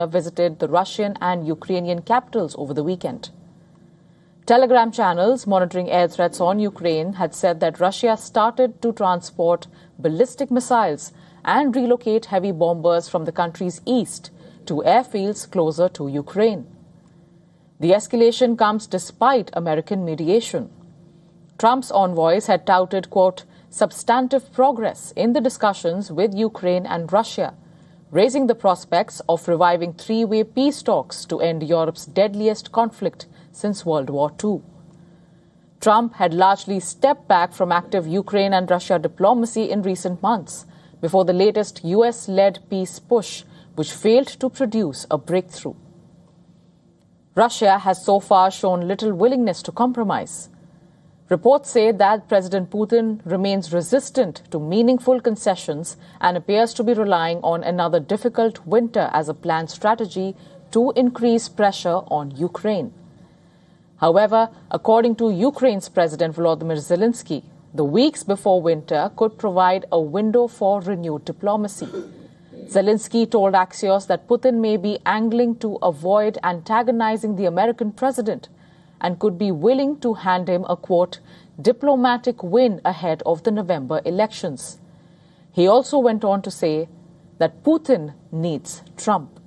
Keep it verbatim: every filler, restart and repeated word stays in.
visited the Russian and Ukrainian capitals over the weekend. Telegram channels monitoring air threats on Ukraine had said that Russia started to transport ballistic missiles and relocate heavy bombers from the country's east to airfields closer to Ukraine. The escalation comes despite American mediation. Trump's envoys had touted, quote, substantive progress in the discussions with Ukraine and Russia, raising the prospects of reviving three-way peace talks to end Europe's deadliest conflict since World War Two. Trump had largely stepped back from active Ukraine and Russia diplomacy in recent months before the latest U S-led peace push, which failed to produce a breakthrough. Russia has so far shown little willingness to compromise. Reports say that President Putin remains resistant to meaningful concessions and appears to be relying on another difficult winter as a planned strategy to increase pressure on Ukraine. However, according to Ukraine's President Volodymyr Zelensky, the weeks before winter could provide a window for renewed diplomacy. Zelensky told Axios that Putin may be angling to avoid antagonizing the American president and could be willing to hand him a, quote, diplomatic win ahead of the November elections. He also went on to say that Putin needs Trump.